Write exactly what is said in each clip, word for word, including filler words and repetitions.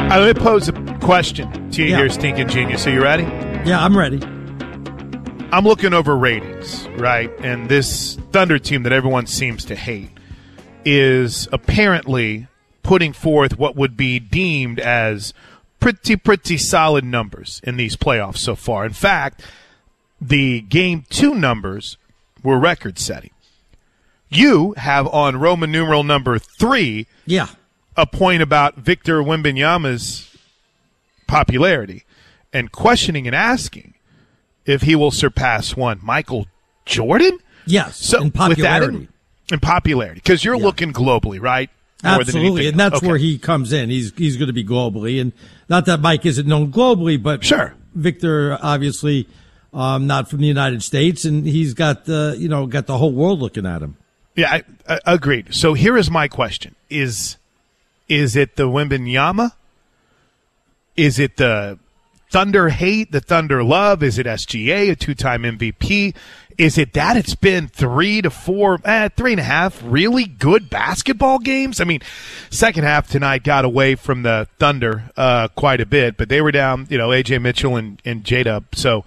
I let me pose a question to you Yeah. here, Stinking Genius. Are you ready? Yeah, I'm ready. I'm looking over ratings, right? And this Thunder team that everyone seems to hate is apparently putting forth what would be deemed as pretty, pretty solid numbers in these playoffs so far. In fact, the game two numbers were record-setting. You have on Roman numeral number three Yeah. a point about Victor Wembanyama's popularity and questioning and asking if he will surpass one Michael Jordan. Yes. So in with that popularity. in, in popularity, because you're Yeah. looking globally, right? More than Absolutely, anything and that's else. Okay. where he comes in. He's he's going to be globally, and not that Mike isn't known globally, but Sure. Victor obviously um, not from the United States, and he's got the you know got the whole world looking at him. Yeah, I, I, agreed. So here is my question: Is is it the Wembanyama? Is it the Thunder hate, the Thunder love? Is it S G A, a two-time M V P? Is it that it's been three to four, eh, three and a half really good basketball games? I mean, second half tonight got away from the Thunder uh, quite a bit, but they were down, you know, A J Mitchell and, and J-Dub. So,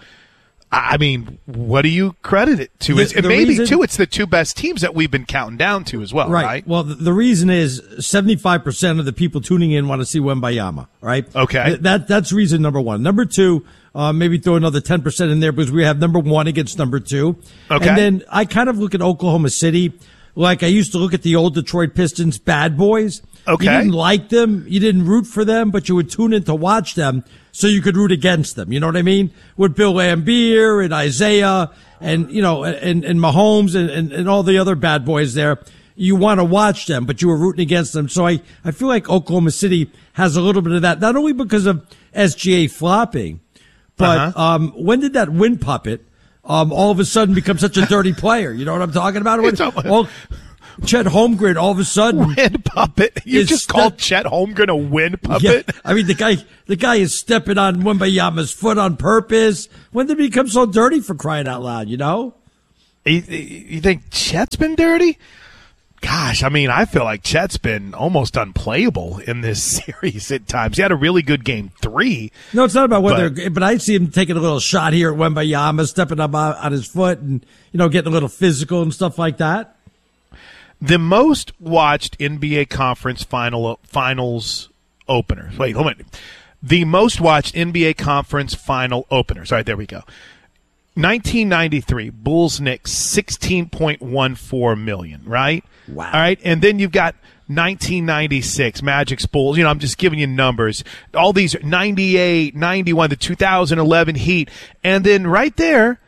I mean, what do you credit it to? The- It's- and the maybe, reason- too, it's the two best teams that we've been counting down to as well, right? Right. Well, the, the reason is seventy-five percent of the people tuning in want to see Wembanyama, right? Okay. Th- That That's reason number one. Number two, uh, maybe throw another ten percent in there because we have number one against number two. Okay. And then I kind of look at Oklahoma City like I used to look at the old Detroit Pistons bad boys. Okay. You didn't like them. You didn't root for them, but you would tune in to watch them so you could root against them. You know what I mean? With Bill Laimbeer and Isaiah and, you know, and, and Mahomes and, and, and all the other bad boys there. You want to watch them, but you were rooting against them. So I, I feel like Oklahoma City has a little bit of that, not only because of S G A flopping, but Uh-huh. um, when did that wind puppet um, all of a sudden become such a dirty player? You know what I'm talking about? You're talking- Well, Chet Holmgren all of a sudden Wind puppet. You Is just that- called Chet Holmgren a wind puppet? Yeah, I mean the guy. The guy is stepping on Wembanyama's foot on purpose. When did he become so dirty, for crying out loud? You know. You, you think Chet's been dirty? Gosh, I mean, I feel like Chet's been almost unplayable in this series at times. He had a really good game three. No, it's not about whether. But- But, I see him taking a little shot here at Wembanyama, stepping up on, on his foot, and you know, getting a little physical and stuff like that. The most watched N B A conference final finals openers. Wait, hold on. The most watched N B A conference final openers. All right, there we go. nineteen ninety-three, Bulls Knicks, sixteen point one four million, right? Wow. All right, and then you've got nineteen ninety-six, Magic's Bulls. You know, I'm just giving you numbers. All these ninety-eight, ninety-one, the two thousand eleven Heat. And then right there,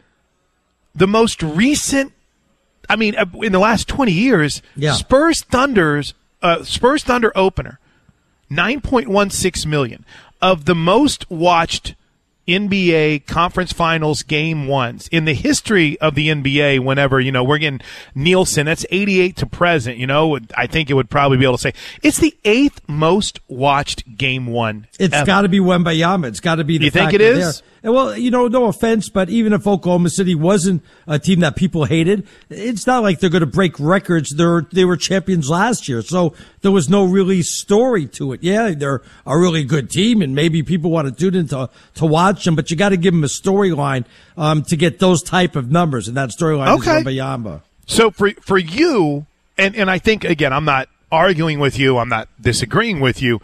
the most recent, I mean, in the last twenty years, Yeah. Spurs Thunder's uh, Spurs Thunder opener, nine point one six million. Of the most watched N B A conference finals game ones in the history of the N B A, whenever, you know, we're getting Nielsen, that's eighty-eight to present, you know, I think it would probably be able to say it's the eighth most watched game one. It's ever. got to be Wembanyama. It's got to be the You think fact it that is? they're- And well, you know, no offense, but even if Oklahoma City wasn't a team that people hated, it's not like they're going to break records. They're, they were champions last year, so there was no really story to it. Yeah, they're a really good team, and maybe people want to tune in to, to watch them, but you got to give them a storyline um, to get those type of numbers, and that storyline Okay. is Wembanyama. So for for you, and, and I think, again, I'm not arguing with you, I'm not disagreeing with you,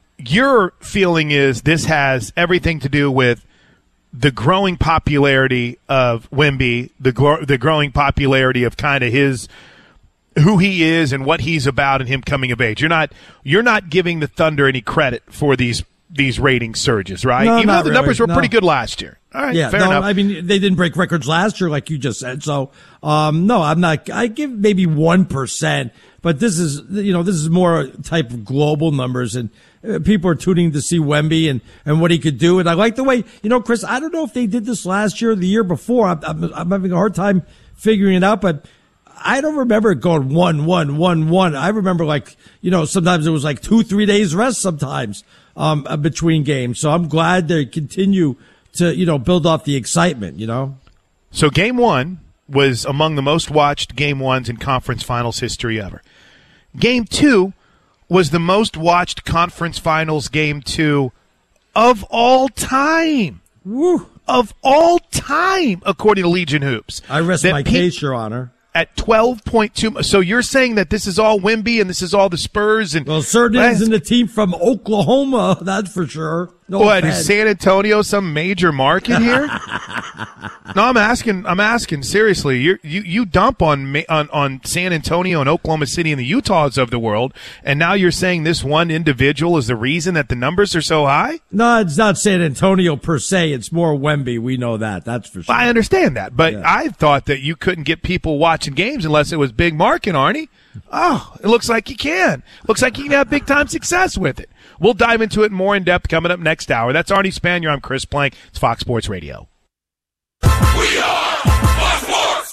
your feeling is this has everything to do with the growing popularity of Wemby, the gro- the growing popularity of kind of his who he is and what he's about and him coming of age. You're not you're not giving the Thunder any credit for these these rating surges, right? No, Even though not the really, numbers were no. pretty good last year. All right, Yeah, fair no, enough. I mean, they didn't break records last year, like you just said. So, um, no, I'm not, I give maybe one percent, but this is, you know, this is more type of global numbers, and uh, people are tuning to see Wemby and, and what he could do. And I like the way, you know, Chris, I don't know if they did this last year or the year before. I'm, I'm, I'm having a hard time figuring it out, but I don't remember it going one, one, one, one. I remember like, you know, sometimes it was like two, three days rest sometimes, um, between games. So I'm glad they continue to, you know, build off the excitement, you know? So game one was among the most watched game ones in conference finals history ever. Game two was the most watched conference finals game two of all time. Woo. Of all time, according to Legion Hoops. I rest that my pe- case, Your Honor. At twelve point two. So you're saying that this is all Wemby and this is all the Spurs? And well, certainly isn't a team from Oklahoma, that's for sure. No what, is San Antonio some major market here? No, I'm asking. I'm asking seriously. You're, you you dump on on on San Antonio and Oklahoma City and the Utahs of the world, and now you're saying this one individual is the reason that the numbers are so high? No, it's not San Antonio per se. It's more Wemby. We know that. That's for sure. I understand that, but yeah. I thought that you couldn't get people watching games unless it was big market, Arnie. Oh, it looks like you can. Looks like you can have big time success with it. We'll dive into it more in depth coming up next hour. That's Arnie Spanier. I'm Chris Plank. It's Fox Sports Radio. We are Fox Sports.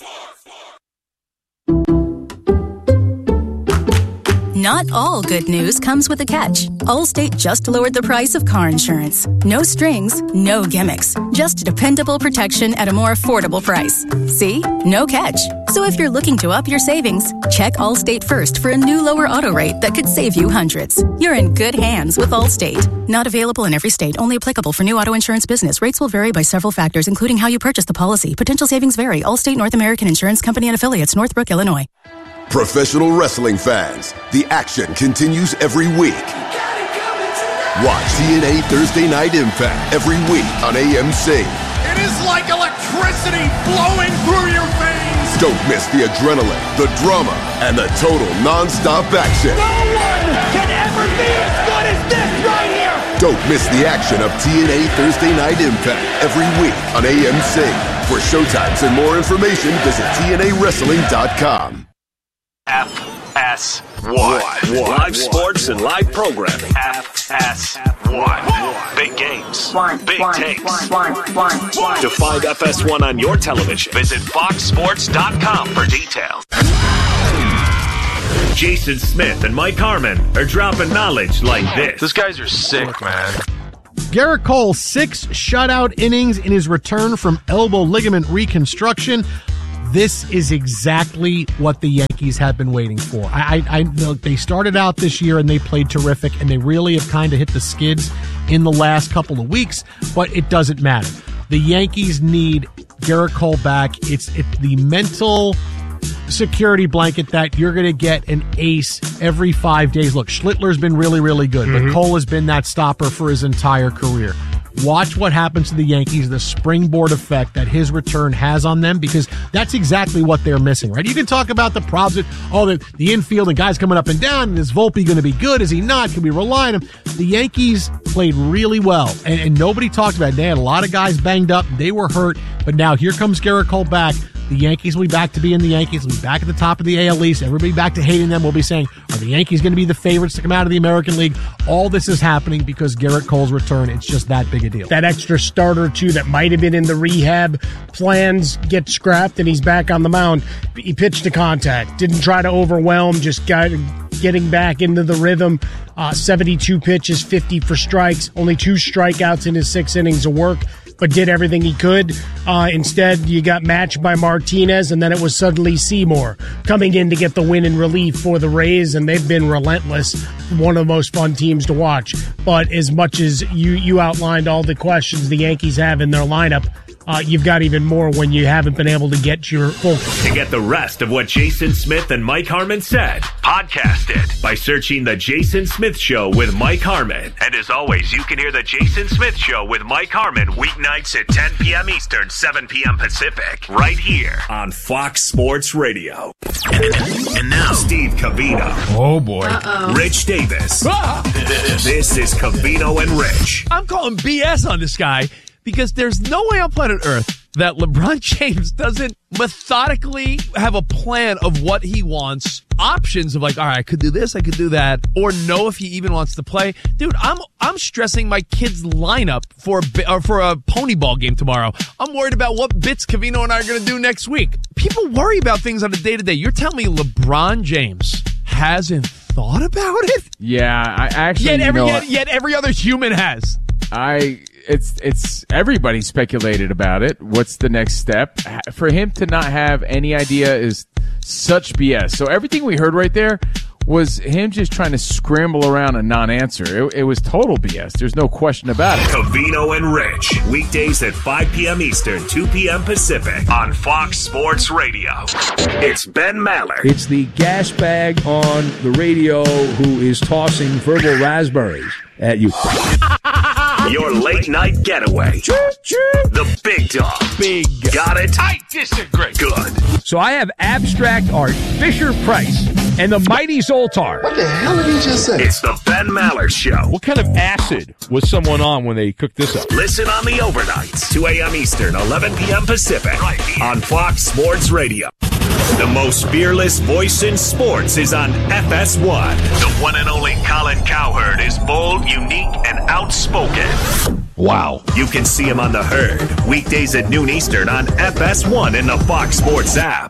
Not all good news comes with a catch. Allstate just lowered the price of car insurance. No strings, no gimmicks. Just dependable protection at a more affordable price. See? No catch. So if you're looking to up your savings, check Allstate first for a new lower auto rate that could save you hundreds. You're in good hands with Allstate. Not available in every state. Only applicable for new auto insurance business. Rates will vary by several factors, including how you purchase the policy. Potential savings vary. Allstate North American Insurance Company and Affiliates, Northbrook, Illinois. Professional wrestling fans, the action continues every week. Watch T N A Thursday Night Impact every week on A M C. It is like electricity flowing through your veins. Don't miss the adrenaline, the drama, and the total non-stop action. No one can ever be as good as this right here. Don't miss the action of T N A Thursday Night Impact every week on A M C. For showtimes and more information, visit T N A wrestling dot com. F S one. Live sports and live programming. F S one. Big games. Big takes. To find F S one on your television, visit fox sports dot com for details. Jason Smith and Mike Harmon are dropping knowledge like this. These guys are sick, man. Gerrit Cole, six shutout innings in his return from elbow ligament reconstruction. This is exactly what the Yankees have been waiting for. I, I, I they started out this year and they played terrific, and they really have kind of hit the skids in the last couple of weeks, but it doesn't matter. The Yankees need Gerrit Cole back. It's, it's the mental security blanket that you're going to get an ace every five days. Look, Schlittler's been really, really good, mm-hmm. but Cole has been that stopper for his entire career. Watch what happens to the Yankees, the springboard effect that his return has on them, because that's exactly what they're missing, right? You can talk about the problems, oh, the, the infield and guys coming up and down, and is Volpe going to be good? Is he not? Can we rely on him? The Yankees played really well, and, and nobody talked about it. They had a lot of guys banged up. They were hurt, but now here comes Gerrit Cole back. The Yankees will be back to being the Yankees. We'll be back at the top of the A L East. Everybody back to hating them. We'll be saying, are the Yankees going to be the favorites to come out of the American League? All this is happening because Gerrit Cole's return. It's just that big a deal. That extra start or two that might have been in the rehab plans get scrapped, and he's back on the mound. He pitched to contact. Didn't try to overwhelm, just got getting back into the rhythm. Uh, seventy-two pitches, fifty for strikes. Only two strikeouts in his six innings of work, but did everything he could. Uh, instead, you got matched by Martinez, and then it was suddenly Seymour coming in to get the win in relief for the Rays, and they've been relentless. One of the most fun teams to watch. But as much as you, you outlined all the questions the Yankees have in their lineup, Uh, you've got even more when you haven't been able to get your full. To get the rest of what Jason Smith and Mike Harmon said, podcast it by searching The Jason Smith Show with Mike Harmon. And as always, you can hear The Jason Smith Show with Mike Harmon weeknights at ten p.m. Eastern, seven p.m. Pacific, right here on Fox Sports Radio. And, and now, Steve Covino. Oh, boy. Uh-oh. Rich Davis. Ah! This is Covino and Rich. I'm calling B S on this guy, because there's no way on planet Earth that LeBron James doesn't methodically have a plan of what he wants, options of like, all right, I could do this, I could do that, or know if he even wants to play. Dude, I'm I'm stressing my kid's lineup for a, or for a pony ball game tomorrow. I'm worried about what bits Covino and I are going to do next week. People worry about things on a day-to-day. You're telling me LeBron James hasn't thought about it? Yeah, I actually, yet every, you know, yet, yet every other human has. I... It's it's everybody speculated about it. What's the next step? For him to not have any idea is such B S. So everything we heard right there was him just trying to scramble around a non-answer. It, it was total B S. There's no question about it. Covino and Rich, weekdays at five p.m. Eastern, two p.m. Pacific on Fox Sports Radio. It's Ben Maller. It's the gas bag on the radio who is tossing verbal raspberries at you. Your late night getaway. The big dog. Big. Got it? I disagree. Good. So I have abstract art, Fisher Price, and the mighty Zoltar. What the hell did he just say? It's the Ben Maller Show. What kind of acid was someone on when they cooked this up? Listen on the overnights, two a.m. Eastern, eleven p.m. Pacific, right here on Fox Sports Radio. The most fearless voice in sports is on F S one. The one and only Colin Cowherd is bold, unique, and outspoken. Wow. You can see him on The Herd, weekdays at noon Eastern on F S one in the Fox Sports app.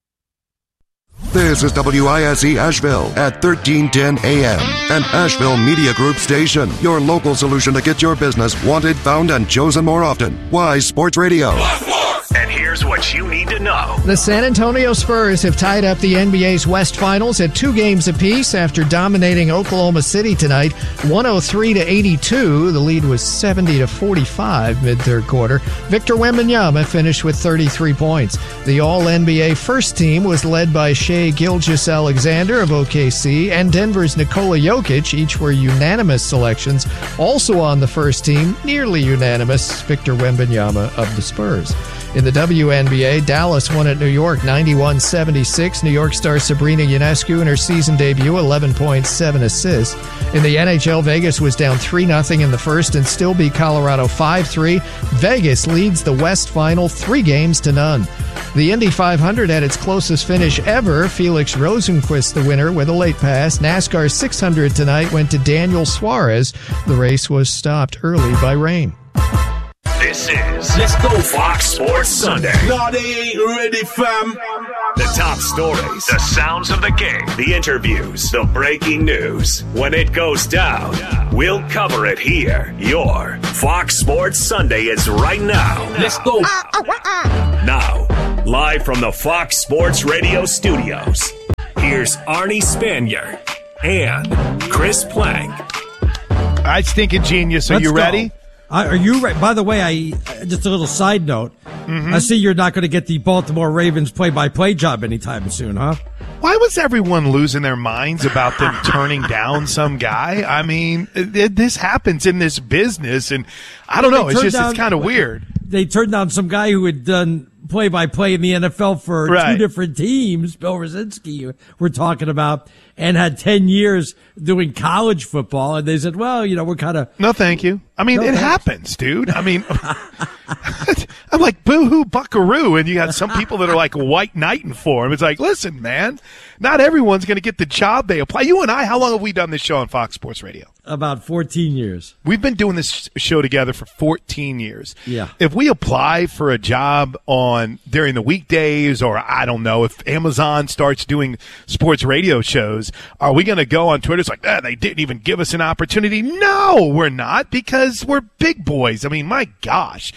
This is W I S E Asheville at thirteen ten A M, an Asheville Media Group station. Your local solution to get your business wanted, found, and chosen more often. Wise Sports Radio. And here's what you need to know. The San Antonio Spurs have tied up the N B A's West Finals at two games apiece after dominating Oklahoma City tonight, one oh three to eighty-two. The lead was seventy to forty-five mid-third quarter. Victor Wembanyama finished with thirty-three points. The All-N B A first team was led by Shai Gilgeous-Alexander of O K C and Denver's Nikola Jokic. Each were unanimous selections. Also on the first team, nearly unanimous, Victor Wembanyama of the Spurs. In the W N B A, Dallas won at New York ninety-one seventy-six. New York star Sabrina Ionescu in her season debut, eleven points, seven assists. In the N H L, Vegas was down three nothing in the first and still beat Colorado five three. Vegas leads the West Final three games to none. The Indy five hundred had its closest finish ever. Felix Rosenqvist the winner with a late pass. NASCAR six hundred tonight went to Daniel Suarez. The race was stopped early by rain. This is Let's Go Fox Sports Sunday. No, they ain't ready, fam. The top stories, the sounds of the game, the interviews, the breaking news. When it goes down, we'll cover it here. Your Fox Sports Sunday is right now. Let's go. Now, live from the Fox Sports Radio studios, here's Arnie Spanier and Chris Plank. All right, stinking genius. Are Let's you go. ready? Uh, are you right? By the way, I just a little side note. Mm-hmm. I see you're not going to get the Baltimore Ravens play-by-play job anytime soon, huh? Why was everyone losing their minds about them turning down some guy? I mean, it, this happens in this business, and I don't know. It's just down, it's kind of weird. They turned down some guy who had done play-by-play in the N F L for right. two different teams. Bill Rosinski, we're talking about, and had ten years doing college football. And they said, well, you know, we're kind of no, thank you. I mean, no, it thanks. happens, dude. I mean, I'm like, boo-hoo, buckaroo. And you got some people that are like white knighting for him. It's like, listen, man, not everyone's going to get the job they apply. You and I, how long have we done this show on Fox Sports Radio? About fourteen years. We've been doing this show together for fourteen years. Yeah. If we apply for a job on during the weekdays, or I don't know, if Amazon starts doing sports radio shows, are we going to go on Twitter? It's like, ah, they didn't even give us an opportunity. No, we're not, because we're big boys. I mean, my gosh.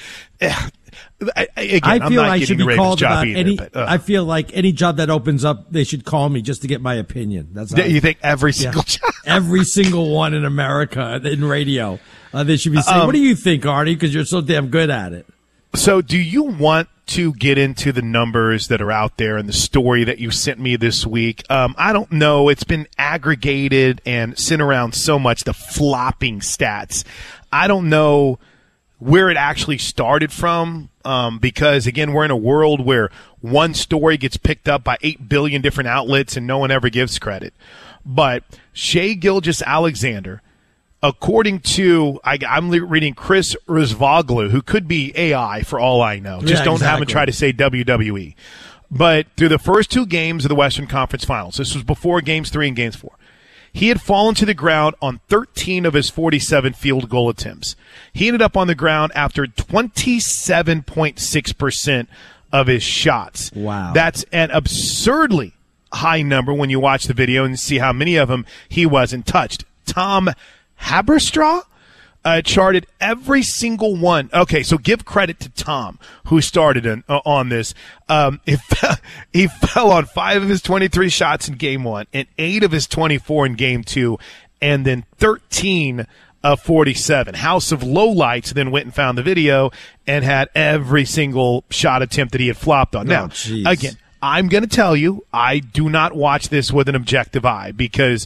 I, again, I I'm feel not I getting should the be Ravens called job about either, any. but, uh, I feel like any job that opens up, they should call me just to get my opinion. That's how you think every single yeah. job, every single one in America in radio, uh, they should be saying, um, "What do you think, Arnie? Because you're so damn good at it." So, do you want to get into the numbers that are out there and the story that you sent me this week? Um, I don't know. It's been aggregated and sent around so much, the flopping stats. I don't know where it actually started from, um, because, again, we're in a world where one story gets picked up by eight billion different outlets and no one ever gives credit. But Shai Gilgeous-Alexander, according to, I, I'm reading Chris Rizvoglu, who could be A I for all I know. Just yeah, don't exactly. have him try to say W W E. But through the first two games of the Western Conference Finals, this was before Games three and Games four, he had fallen to the ground on thirteen of his forty-seven field goal attempts. He ended up on the ground after twenty-seven point six percent of his shots. Wow. That's an absurdly high number when you watch the video and see how many of them he wasn't touched. Tom Haberstraw, uh, charted every single one. Okay, so give credit to Tom, who started on, uh, on this. Um, he, fell, he fell on five of his twenty-three shots in game one and eight of his twenty-four in game two, and then thirteen of forty-seven. House of Lowlights then went and found the video and had every single shot attempt that he had flopped on. Oh, now, geez. again, I'm going to tell you, I do not watch this with an objective eye because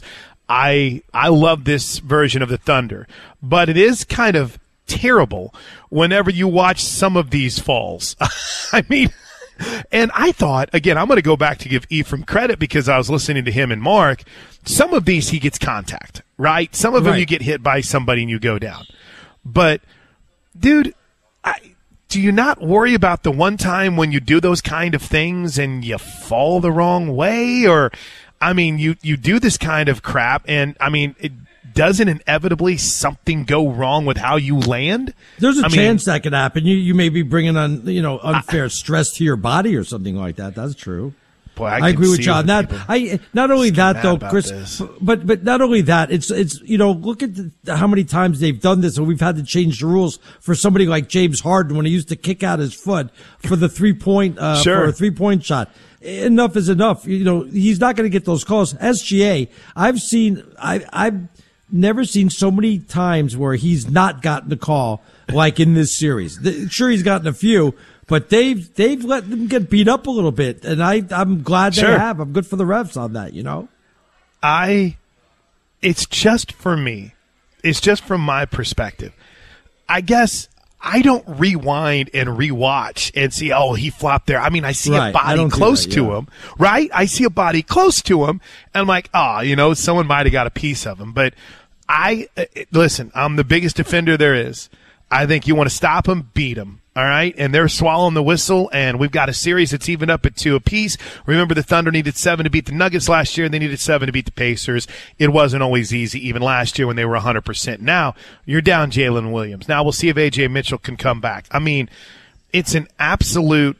I I love this version of the Thunder, but it is kind of terrible whenever you watch some of these falls. I mean, and I thought, again, I'm going to go back to give Ephraim credit because I was listening to him and Mark. Some of these he gets contact, right? Some of them Right. you get hit by somebody and you go down. But, dude, I, do you not worry about the one time when you do those kind of things and you fall the wrong way? Or, I mean, you, you do this kind of crap and, I mean, it doesn't inevitably something go wrong with how you land? There's a I chance mean, that could happen. You you may be bringing on you know unfair I, stress to your body or something like that. That's true. Boy, I, I agree with see you on that. I not only that though, Chris, this. but but not only that. It's it's you know look at the, how many times they've done this, and we've had to change the rules for somebody like James Harden when he used to kick out his foot for the three point uh, sure. for a three point shot. Enough is enough. You know he's not going to get those calls. S G A, I've seen I I've never seen so many times where he's not gotten a call like in this series. The, sure, he's gotten a few. But they've they've let them get beat up a little bit, and I I'm glad they sure. have. I'm good for the refs on that, you know. I, it's just for me, it's just from my perspective. I guess I don't rewind and rewatch and see, oh, he flopped there. I mean, I see right. a body close that, yeah. to him, right? I see a body close to him, and I'm like, oh, you know, someone might have got a piece of him. But I listen. I'm the biggest defender there is. I think you want to stop him, beat him. All right, and they're swallowing the whistle, and we've got a series that's even up at two apiece. Remember, the Thunder needed seven to beat the Nuggets last year, and they needed seven to beat the Pacers. It wasn't always easy, even last year when they were one hundred percent. Now, you're down Jalen Williams. Now, we'll see if A J Mitchell can come back. I mean, it's an absolute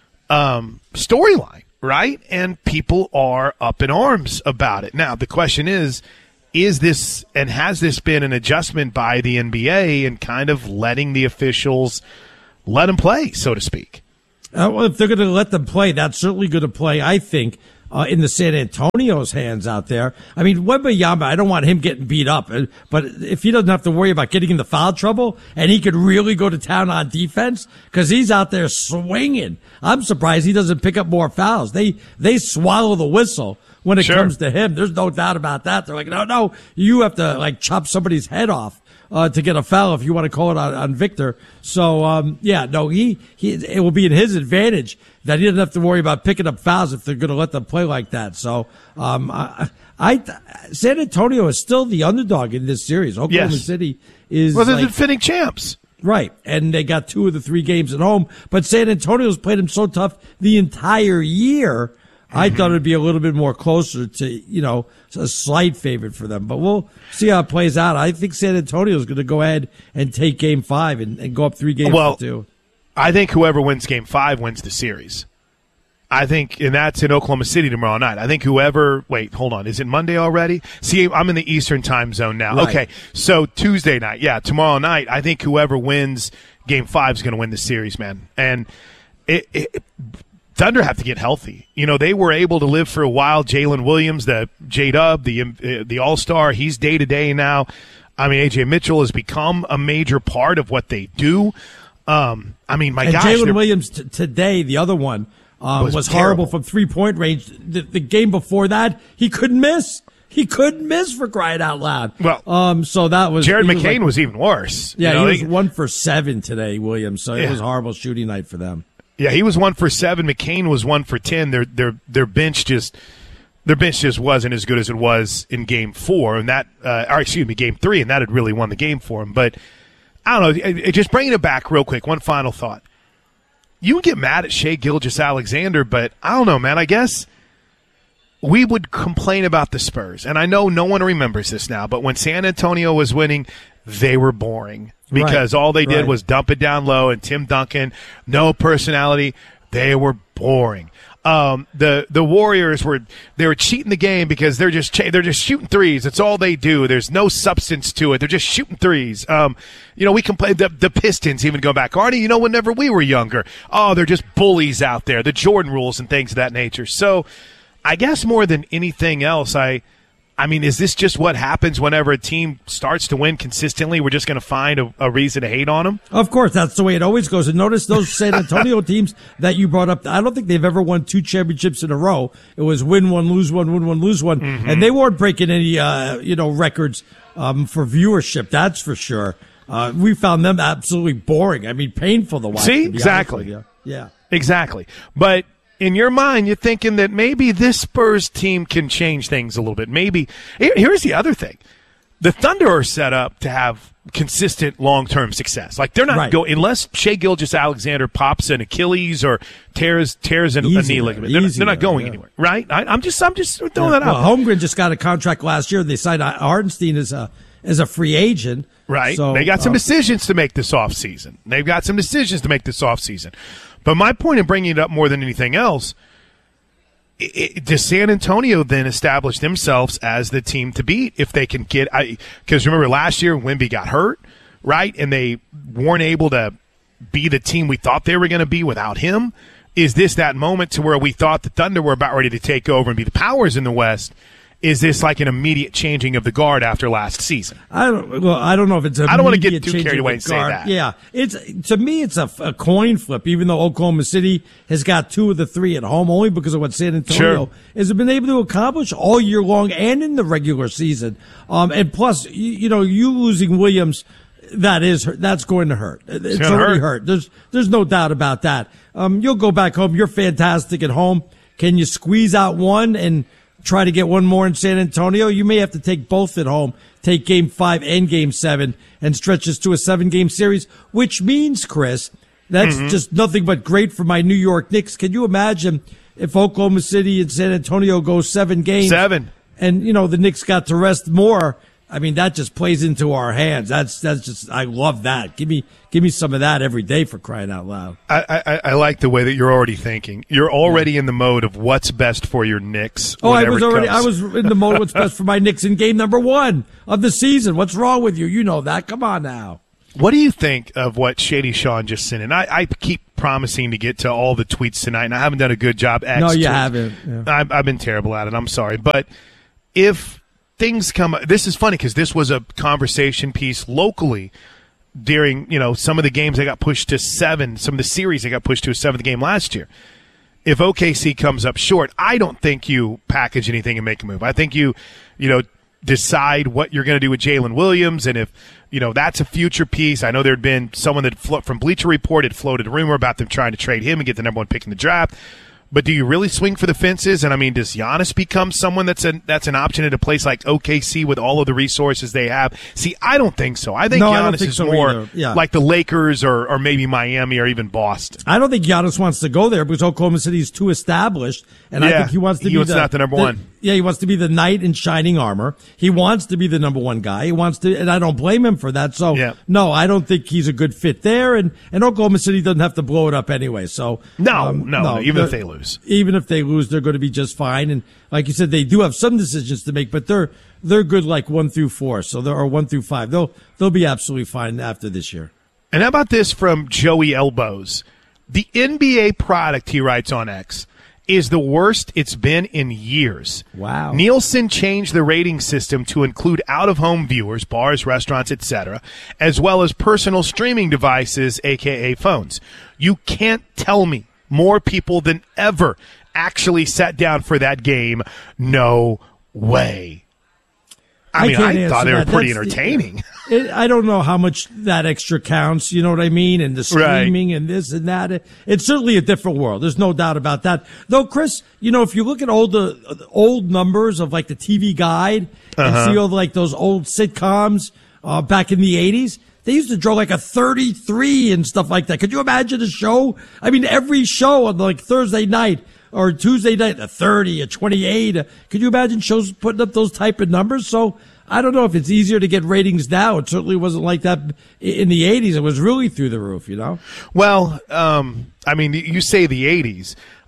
um, storyline, right? And people are up in arms about it. Now, the question is, is this and has this been an adjustment by the N B A and kind of letting the officials – let them play, so to speak? Uh, well, if they're going to let them play, that's certainly going to play, I think, uh, in the San Antonio's hands out there. I mean, Wembanyama, I don't want him getting beat up, but if he doesn't have to worry about getting into foul trouble and he could really go to town on defense because he's out there swinging, I'm surprised he doesn't pick up more fouls. They they swallow the whistle when it sure. comes to him. There's no doubt about that. They're like, no, no, you have to like chop somebody's head off. Uh, to get a foul, if you want to call it on, on Victor. So, um, yeah, no, he, he, it will be in his advantage that he doesn't have to worry about picking up fouls if they're going to let them play like that. So, um, I, I, San Antonio is still the underdog in this series. Oklahoma yes. City is. Well, they're like, the defending champs. Right. And they got two of the three games at home, but San Antonio's played them so tough the entire year. I thought it'd be a little bit more closer to, you know, a slight favorite for them. But we'll see how it plays out. I think San Antonio is going to go ahead and take game five and, and go up three games well, to two. I think whoever wins game five wins the series. I think, and that's in Oklahoma City tomorrow night. I think whoever, wait, hold on. Is it Monday already? See, I'm in the Eastern time zone now. Right. Okay. So Tuesday night. Yeah. Tomorrow night, I think whoever wins game five is going to win the series, man. And it, it Thunder have to get healthy. You know, they were able to live for a while. Jalen Williams, the J-Dub, the uh, the All-Star, he's day-to-day now. I mean, A J Mitchell has become a major part of what they do. Um, I mean, my and gosh. Jalen Williams t- today, the other one, um, was, was horrible from three-point range. The, the game before that, he couldn't miss. He couldn't miss for crying out loud. Well, um, so that was Jared was McCain like, was even worse. Yeah, you know, he was they, one for seven today, Williams. So yeah. it was a horrible shooting night for them. Yeah, he was one for seven. McCain was one for ten. Their their their bench just their bench just wasn't as good as it was in Game Four, and that uh, or excuse me, Game Three, and that had really won the game for him. But I don't know. It, it, just bringing it back real quick. One final thought. You can get mad at Shai Gilgeous-Alexander, but I don't know, man. I guess we would complain about the Spurs, and I know no one remembers this now. But when San Antonio was winning, they were boring. Because right, all they did right. was dump it down low, and Tim Duncan, no personality. They were boring. Um, the the Warriors were they were cheating the game because they're just ch- they're just shooting threes. It's all they do. There's no substance to it. They're just shooting threes. Um, you know, we can play the the Pistons even go back. Arnie, you know, whenever we were younger, oh, they're just bullies out there. The Jordan rules and things of that nature. So, I guess more than anything else, I. I mean, is this just what happens whenever a team starts to win consistently? We're just going to find a, a reason to hate on them? Of course, that's the way it always goes. And notice those San Antonio teams that you brought up, I don't think they've ever won two championships in a row. It was win one, lose one, win one, lose one. Mm-hmm. And they weren't breaking any, uh, you know, records um, for viewership, that's for sure. Uh, we found them absolutely boring. I mean, painful to watch. See, to exactly. Yeah. Exactly. But in your mind, you're thinking that maybe this Spurs team can change things a little bit. Maybe here's the other thing: the Thunder are set up to have consistent long-term success. Like they're not Right. go unless Shai Gilgeous-Alexander pops an Achilles or tears tears an, a Easy knee there, ligament. They're, not- easy they're not there, going yeah. anywhere, right? I, I'm just I'm just throwing Yeah. that out. Well, Holmgren just got a contract last year. They signed Hardenstein as a as a free agent. Right. So, they got some uh, decisions to make this offseason. They've got some decisions to make this offseason. But my point in bringing it up more than anything else, it, it, does San Antonio then establish themselves as the team to beat if they can get – because remember last year Wemby got hurt, right, and they weren't able to be the team we thought they were going to be without him. Is this that moment to where we thought the Thunder were about ready to take over and be the powers in the West? Is this like an immediate changing of the guard after last season? I don't. Well, I don't know if it's. I don't want to get immediate too change carried of away the and say guard. that. Yeah, it's to me, it's a, a coin flip. Even though Oklahoma City has got two of the three at home, only because of what San Antonio Sure. has been able to accomplish all year long and in the regular season. Um, and plus, you, you know, you losing Williams, that is that's going to hurt. It's, gonna already hurt. hurt. There's there's no doubt about that. Um, you'll go back home. You're fantastic at home. Can you squeeze out one and try to get one more in San Antonio? You may have to take both at home, take game five and game seven, and stretch this to a seven game series, which means, Chris, that's Mm-hmm. just nothing but great for my New York Knicks. Can you imagine if Oklahoma City and San Antonio go seven games? Seven. And, you know, the Knicks got to rest more. I mean, that just plays into our hands. That's, that's just, I love that. Give me, give me some of that every day, for crying out loud. I, I, I like the way that you're already thinking. You're already in the mode of what's best for your Knicks. Oh, I whenever was it already, comes. I was in the mode what's best for my Knicks in game number one of the season. What's wrong with you? You know that. Come on now. What do you think of what Shady Sean just sent in? I, I keep promising to get to all the tweets tonight, and I haven't done a good job. X No, you tweets. haven't. Yeah. I've, I've been terrible at it. I'm sorry. But if things come – this is funny because this was a conversation piece locally during, you know, some of the games that got pushed to seven, some of the series that got pushed to a seventh game last year. If O K C comes up short, I don't think you package anything and make a move. I think you, you know, decide what you're going to do with Jalen Williams, and if, you know, that's a future piece. I know there had been someone that flo- from Bleacher Report had floated a rumor about them trying to trade him and get the number one pick in the draft. But do you really swing for the fences? And I mean, does Giannis become someone that's an that's an option at a place like O K C with all of the resources they have? See, I don't think so. I think No, Giannis I don't think is so more either. Yeah. like the Lakers or or maybe Miami or even Boston. I don't think Giannis wants to go there because Oklahoma City is too established, and I Yeah, think he wants to he be was the, not the number one. Yeah, he wants to be the knight in shining armor. He wants to be the number one guy. He wants to, and I don't blame him for that. So, Yeah. no, I don't think he's a good fit there. And, and Oklahoma City doesn't have to blow it up anyway. So, No, um, no, no, even if they're- they lose. even if they lose, they're going to be just fine. And like you said, they do have some decisions to make, but they're they're good like one through four. So they're or one through five. They'll they'll be absolutely fine after this year. And how about this from Joey Elbows? The N B A product, he writes on X, is the worst it's been in years. Wow. Nielsen changed the rating system to include out-of-home viewers, bars, restaurants, et cetera, as well as personal streaming devices, a k a phones. You can't tell me more people than ever actually sat down for that game. No way. I, mean, can't I answer thought they were that. pretty That's the- entertaining. It, I don't know how much that extra counts. You know what I mean? And the Right. streaming and this and that. It, it's certainly a different world. There's no doubt about that. Though, Chris, you know, if you look at old uh, old numbers of like the T V Guide and Uh-huh. see all like those old sitcoms uh, back in the eighties. They used to draw like a thirty-three and stuff like that. Could you imagine a show? I mean, every show on like Thursday night or Tuesday night, a thirty, a twenty-eight. uh, Could you imagine shows putting up those type of numbers? So I don't know if it's easier to get ratings now. It certainly wasn't like that in the eighties. It was really through the roof, you know? Well, um, I mean, you say the eighties.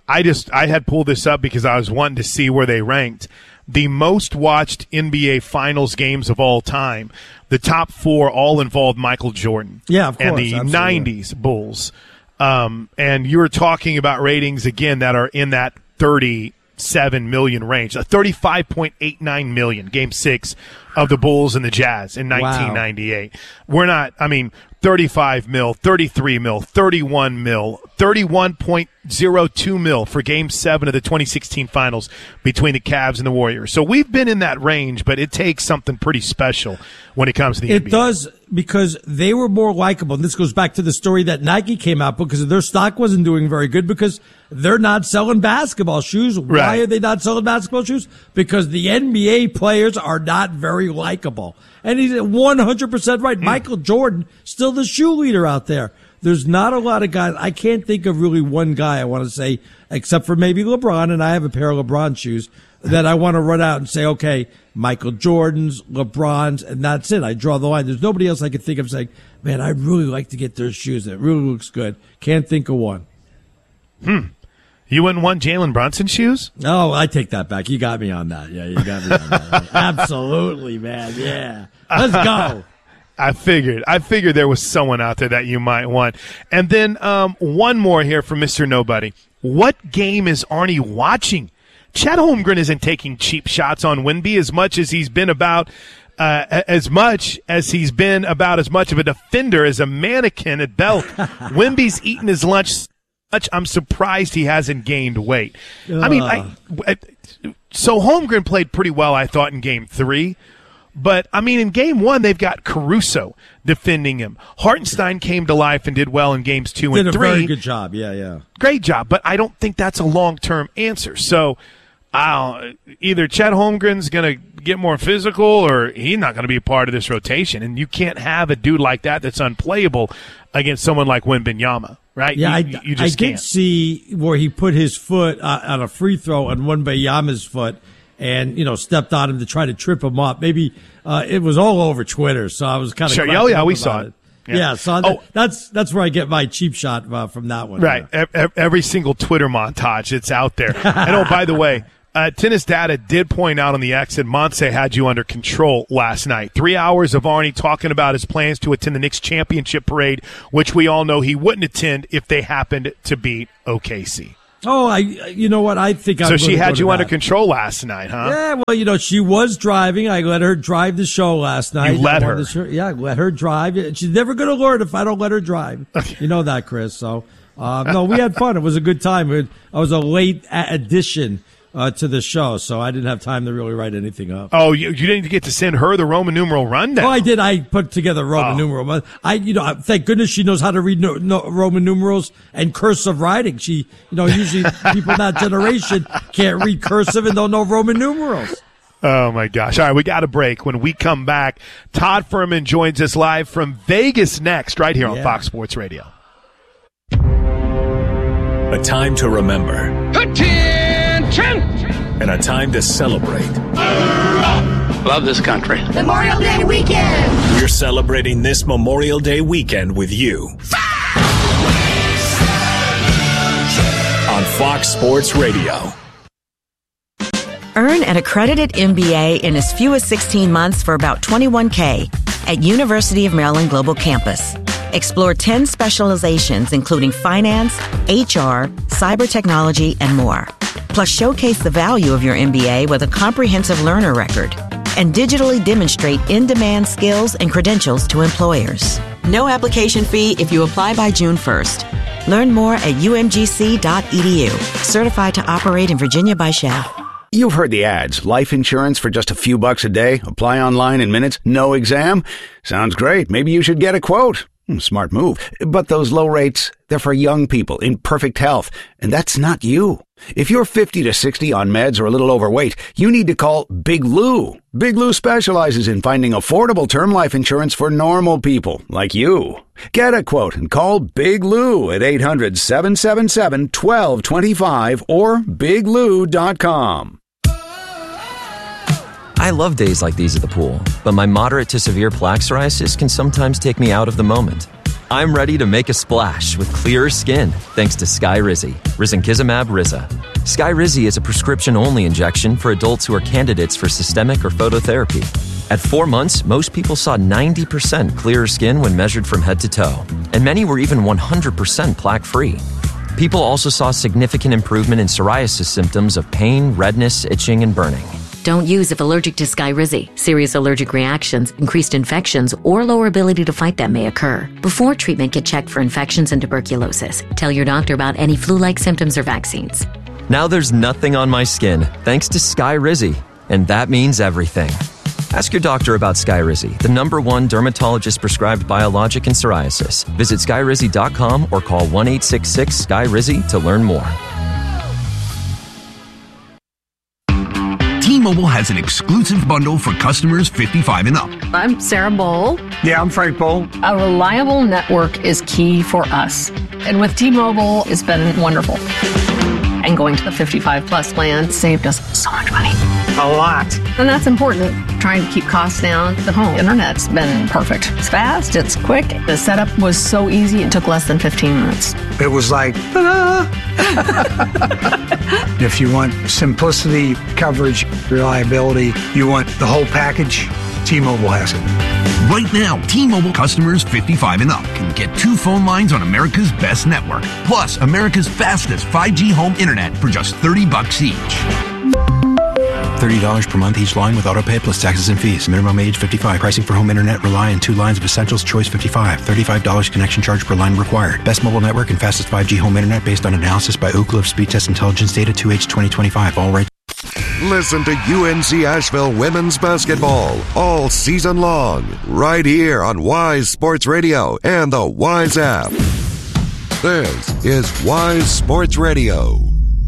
I just I had pulled this up because I was wanting to see where they ranked. The most watched N B A Finals games of all time. The top four all involved Michael Jordan. Yeah, of course. And the absolutely. nineties Bulls. Um, and you were talking about ratings, again, that are in that thirty-seven million range. A thirty-five point eight nine million, game six of the Bulls and the Jazz in nineteen ninety-eight. Wow. We're not, I mean, thirty-five mil, thirty-three mil, thirty-one mil, thirty-one point oh two mil for game seven of the twenty sixteen finals between the Cavs and the Warriors. So we've been in that range, but it takes something pretty special when it comes to the it N B A. It does, because they were more likable. And this goes back to the story that Nike came out because their stock wasn't doing very good because they're not selling basketball shoes. Right. Why are they not selling basketball shoes? Because the N B A players are not very likable. And he's one hundred percent right. Mm. Michael Jordan, still the shoe leader out there. There's not a lot of guys. I can't think of really one guy I want to say, except for maybe LeBron, and I have a pair of LeBron shoes, that I want to run out and say, okay, Michael Jordan's, LeBron's, and that's it. I draw the line. There's nobody else I can think of saying, man, I'd really like to get their shoes. It really looks good. Can't think of one. Hmm. You wouldn't want Jalen Brunson shoes? Oh, I take that back. You got me on that. Yeah, you got me on that. Absolutely, man. Yeah. Let's go. I figured. I figured there was someone out there that you might want. And then um, one more here from Mister Nobody. What game is Arnie watching? Chet Holmgren isn't taking cheap shots on Wemby as much as he's been about uh, as much as he's been about as much of a defender as a mannequin at Belk. Wemby's eating his lunch. Much I'm surprised he hasn't gained weight. Uh. I mean, I, I, so Holmgren played pretty well, I thought, in game three. But, I mean, in game one, they've got Caruso defending him. Hartenstein came to life and did well in games two did and three. Did a very good job, yeah, yeah. Great job, but I don't think that's a long-term answer. So, I'll, either Chet Holmgren's going to get more physical or he's not going to be a part of this rotation. And you can't have a dude like that that's unplayable against someone like Wembanyama, right? Yeah, you, I, you just I did can't. see where he put his foot uh, on a free throw on Wembanyama's foot and, you know, stepped on him to try to trip him up. Maybe uh, it was all over Twitter, so I was kind of sure. Oh, yeah, we saw it. it. Yeah, yeah so oh. that's that's where I get my cheap shot uh, from that one. Right. Yeah. E- every single Twitter montage, it's out there. And, oh, by the way, uh, Tennis Data did point out on the X that Montse had you under control last night. Three hours of Arnie talking about his plans to attend the Knicks championship parade, which we all know he wouldn't attend if they happened to beat O K C. Oh, I. You know what? I think I'm so. She had you that. under control last night, huh? Yeah. Well, you know, she was driving. I let her drive the show last night. You let her? Show, yeah, I let her drive. She's never going to learn if I don't let her drive. You know that, Chris. So, uh, no, we had fun. It was a good time. It, I was a late addition uh, to the show, so I didn't have time to really write anything up. Oh, you, you didn't get to send her the Roman numeral rundown. Oh, I did. I put together Roman oh. numeral. I, you know, thank goodness she knows how to read no, no, Roman numerals and cursive writing. She, you know, usually people in that generation can't read cursive and don't know Roman numerals. Oh, my gosh. All right, we got a break. When we come back, Todd Furman joins us live from Vegas next, right here on yeah. Fox Sports Radio. A time to remember. Attention! And a time to celebrate. Love this country. Memorial Day weekend! We're celebrating this Memorial Day weekend with you. On Fox Sports Radio. Earn an accredited M B A in as few as sixteen months for about twenty-one thousand dollars at University of Maryland Global Campus. Explore ten specializations including finance, H R, cyber technology, and more. Plus, showcase the value of your M B A with a comprehensive learner record and digitally demonstrate in-demand skills and credentials to employers. No application fee if you apply by June first. Learn more at u m g c dot e d u. Certified to operate in Virginia by S H A. You've heard the ads. Life insurance for just a few bucks a day. Apply online in minutes. No exam. Sounds great. Maybe you should get a quote. Smart move. But those low rates, they're for young people in perfect health. And that's not you. If you're fifty to sixty on meds or a little overweight, you need to call Big Lou. Big Lou specializes in finding affordable term life insurance for normal people like you. Get a quote and call Big Lou at eight hundred, seven seven seven, one two two five or big lou dot com. I love days like these at the pool, but my moderate to severe plaque psoriasis can sometimes take me out of the moment. I'm ready to make a splash with clearer skin thanks to Skyrizi, risankizumab Riza. Skyrizi is a prescription-only injection for adults who are candidates for systemic or phototherapy. At four months, most people saw ninety percent clearer skin when measured from head to toe, and many were even one hundred percent plaque-free. People also saw significant improvement in psoriasis symptoms of pain, redness, itching, and burning. Don't use if allergic to Skyrizi. Serious allergic reactions, increased infections, or lower ability to fight them may occur. Before treatment, get checked for infections and tuberculosis. Tell your doctor about any flu-like symptoms or vaccines. Now there's nothing on my skin thanks to Skyrizi, and that means everything. Ask your doctor about Skyrizi, the number one dermatologist-prescribed biologic in psoriasis. Visit skyrizi dot com or call one eight six six S K Y R I Z Y to learn more. T-Mobile has an exclusive bundle for customers fifty-five and up. I'm Sarah Bowl. Yeah, I'm Frank Bowl. A reliable network is key for us. And with T-Mobile, it's been wonderful. And going to the fifty-five plus plan saved us so much money. A lot. And that's important, trying to keep costs down. The home internet's been perfect. It's fast, it's quick. The setup was so easy, it took less than fifteen minutes. It was like, ta-da! If you want simplicity, coverage, reliability, you want the whole package, T-Mobile has it. Right now, T-Mobile customers fifty-five and up can get two phone lines on America's best network, plus America's fastest five G home internet for just thirty bucks each. thirty dollars per month each line with autopay plus taxes and fees. Minimum age fifty-five. Pricing for home internet rely on two lines of Essentials Choice fifty-five. thirty-five dollars connection charge per line required. Best mobile network and fastest five G home internet based on analysis by Ookla of Speed Test Intelligence Data two H twenty twenty-five. All rights. Listen to U N C Asheville women's basketball all season long, right here on Wise Sports Radio and the Wise app. This is Wise Sports Radio.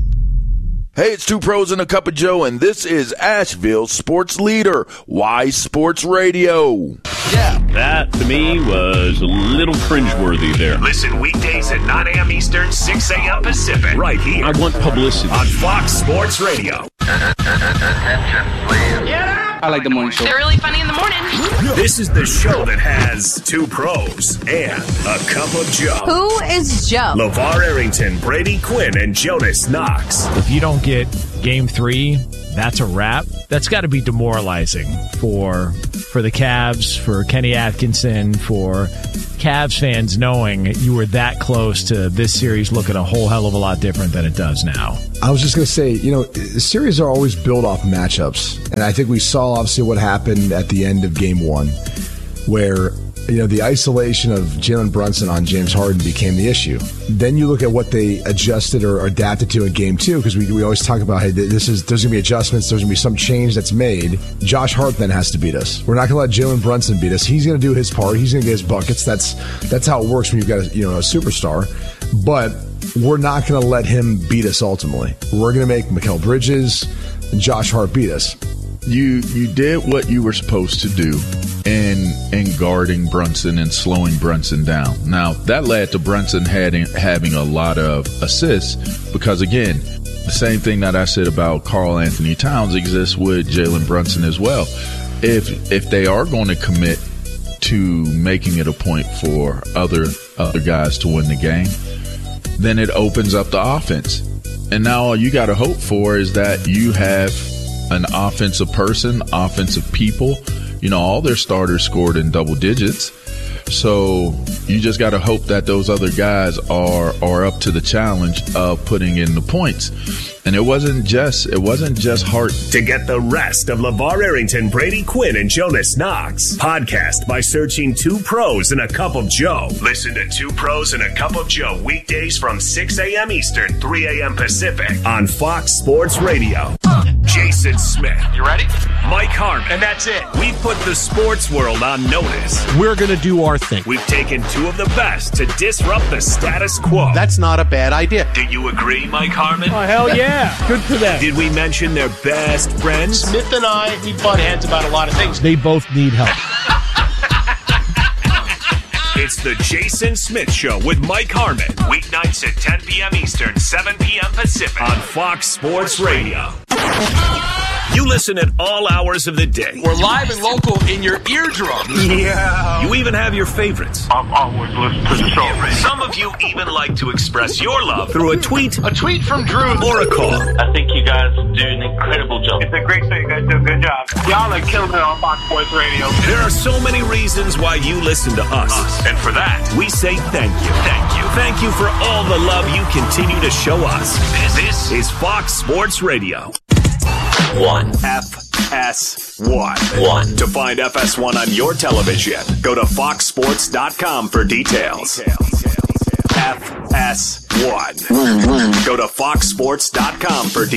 Hey, it's Two Pros and a Cup of Joe, and this is Asheville's sports leader, Wise Sports Radio. Yeah. That, to me, was a little cringeworthy there. Listen weekdays at nine a.m. Eastern, six a.m. Pacific. Right here. I want publicity. On Fox Sports Radio. Attention, please. I like the morning show. They're really funny in the morning. This is the show that has two pros and a cup of Joe. Who is Joe? LeVar Arrington, Brady Quinn, and Jonas Knox. If you don't get game three, that's a wrap. That's got to be demoralizing for for the Cavs, for Kenny Atkinson, for Cavs fans knowing you were that close to this series looking a whole hell of a lot different than it does now. I was just going to say, you know, series are always built off matchups. And I think we saw, obviously, what happened at the end of game one, where, you know, the isolation of Jalen Brunson on James Harden became the issue. Then you look at what they adjusted or adapted to in game two, because we, we always talk about, hey, this is there's going to be adjustments, there's going to be some change that's made. Josh Hart then has to beat us. We're not going to let Jalen Brunson beat us. He's going to do his part. He's going to get his buckets. That's that's how it works when you've got a, you know, a superstar. But we're not going to let him beat us ultimately. We're going to make Mikal Bridges and Josh Hart beat us. You you did what you were supposed to do in in guarding Brunson and slowing Brunson down. Now, that led to Brunson having, having a lot of assists because, again, the same thing that I said about Karl Anthony Towns exists with Jalen Brunson as well. If if they are going to commit to making it a point for other other guys to win the game, then it opens up the offense. And now all you got to hope for is that you have an offensive person, offensive people. You know, all their starters scored in double digits. So you just got to hope that those other guys are are up to the challenge of putting in the points. And it wasn't just it wasn't just Hart. To get the rest of LeVar Arrington, Brady Quinn, and Jonas Knox, podcast by searching Two Pros and a Cup of Joe. Listen to Two Pros and a Cup of Joe weekdays from six a.m. Eastern, three a.m. Pacific on Fox Sports Radio. Jason Smith. You ready? Mike Harmon. And that's it. We've put the sports world on notice. We're going to do our thing. We've taken two of the best to disrupt the status quo. That's not a bad idea. Do you agree, Mike Harmon? Oh, hell yeah. Good for them. Did we mention their best friends? Smith and I, we butt heads about a lot of things. They both need help. It's the Jason Smith Show with Mike Harmon. Weeknights at ten p.m. Eastern, seven p.m. Pacific on Fox Sports Radio. You listen at all hours of the day. We're live and local in your eardrum. Yeah. You even have your favorites. I'm always listening to the show. Some of you even like to express your love through a tweet, A tweet from Drew. or a call. I think you guys do an incredible job. It's a great show. You guys do a good job. Y'all are killing it on Fox Sports Radio. There are so many reasons why you listen to us. And for that, we say thank you. Thank you. Thank you for all the love you continue to show us. This is Fox Sports Radio. One. F S one. One. To find F S one on your television, go to fox sports dot com for details. F S one. Go to fox sports dot com for details.